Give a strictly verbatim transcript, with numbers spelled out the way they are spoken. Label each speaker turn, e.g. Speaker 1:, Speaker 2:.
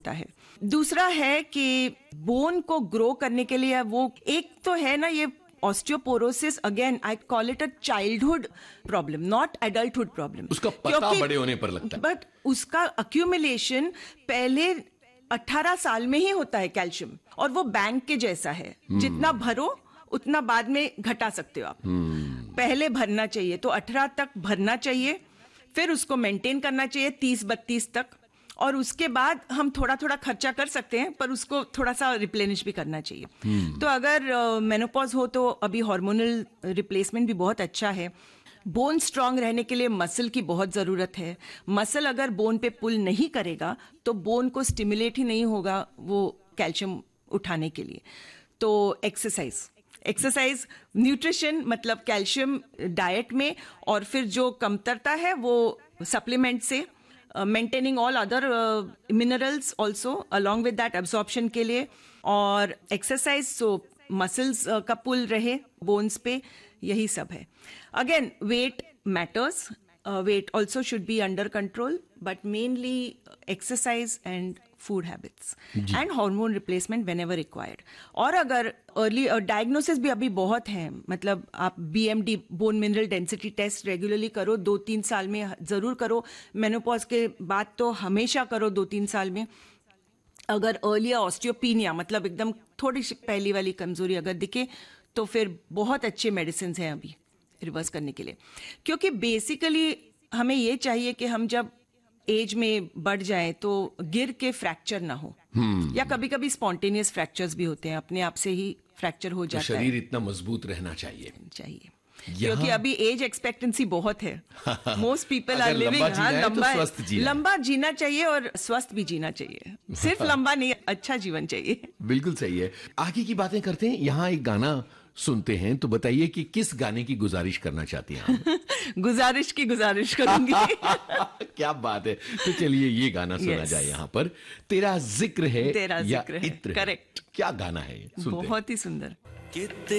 Speaker 1: है। दूसरा है कि बोन को ग्रो करने के लिए वो एक तो है ना ये osteoporosis, again I call it a childhood problem, not adulthood problem.
Speaker 2: उसका पता बड़े होने पर लगता है,
Speaker 1: बट उसका अक्यूमुलेशन पहले अठारह साल में ही होता है कैल्शियम, और वो बैंक के जैसा है, जितना भरो उतना बाद में घटा सकते हो आप। पहले भरना चाहिए, तो अठारह तक भरना चाहिए, फिर उसको मेंटेन करना चाहिए तीस बत्तीस तक, और उसके बाद हम थोड़ा थोड़ा खर्चा कर सकते हैं, पर उसको थोड़ा सा रिप्लेनिश भी करना चाहिए। तो अगर मेनोपॉज हो तो अभी हार्मोनल रिप्लेसमेंट भी बहुत अच्छा है। बोन स्ट्रांग रहने के लिए मसल की बहुत ज़रूरत है। मसल अगर बोन पे पुल नहीं करेगा तो बोन को स्टिमुलेट ही नहीं होगा वो कैल्शियम उठाने के लिए। तो एक्सरसाइज एक्सरसाइज न्यूट्रिशन, मतलब कैल्शियम डाइट में, और फिर जो कमतरता है वो सप्लीमेंट से, maintaining all other minerals also along with that absorption के लिए, और एक्सरसाइज सो मसल्स का पुल रहे बोन्स पे, यही सब है। Again wait matters, wait also should be under control, but mainly exercise and food habits and hormone replacement when ever required. और अगर अर्ली डायग्नोसिस भी अभी बहुत है, मतलब आप B M D bone mineral density test regularly करो, दो तीन साल में जरूर करो, मेनोपॉज के बाद तो हमेशा करो दो तीन साल में। अगर अर्ली ऑस्टियोपीनिया, मतलब एकदम थोड़ी सी पहली वाली कमजोरी अगर दिखे, तो फिर बहुत अच्छे मेडिसिन हैं अभी रिवर्स करने के लिए। क्योंकि बेसिकली हमें ये चाहिए कि हम जब एज में बढ़ जाए तो गिर के फ्रैक्चर ना हो, या कभी कभी स्पॉन्टेनियस फ्रैक्चर्स भी होते हैं, अपने आप से ही फ्रैक्चर हो जाता
Speaker 2: तो शरीर है। इतना मजबूत रहना चाहिए
Speaker 1: चाहिए क्योंकि अभी एज एक्सपेक्टेंसी बहुत है। मोस्ट पीपल आर लिविंग,
Speaker 2: हाँ, लंबा है,
Speaker 1: लंबा जीना चाहिए और स्वस्थ भी जीना चाहिए, सिर्फ लंबा नहीं, अच्छा जीवन चाहिए।
Speaker 2: बिल्कुल सही है। आगे की बातें करते हैं, यहाँ एक गाना सुनते हैं, तो बताइए कि किस गाने की गुजारिश करना चाहती हैं आप?
Speaker 1: गुजारिश की गुजारिश करूंगी।
Speaker 2: क्या बात है। तो चलिए ये गाना सुना yes. जाए यहाँ पर, तेरा जिक्र है
Speaker 1: तेरा
Speaker 2: या
Speaker 1: जिक्र है,
Speaker 2: इत्र,
Speaker 1: करेक्ट।
Speaker 2: क्या गाना है, सुनते
Speaker 1: बहुत ही सुंदर।